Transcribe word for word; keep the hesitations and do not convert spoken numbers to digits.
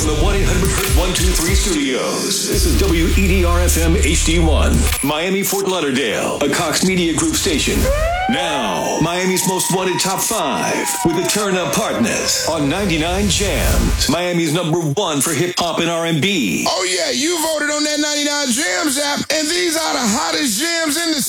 From the one eight hundred one two three studios, this is W E D R F M H D one, Miami, Fort Lauderdale, a Cox Media Group station. Now, Miami's most wanted top five with the Turn Up Partners on ninety-nine Jams, Miami's number one for hip hop and R and B. Oh yeah, you voted on that ninety-nine Jams app, and these are the hottest jams in the